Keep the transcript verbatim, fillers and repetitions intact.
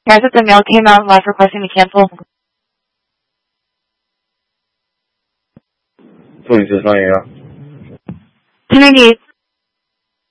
Guys, if the mail came out live requesting to cancel. 助理智商也要。 Two ninety eight.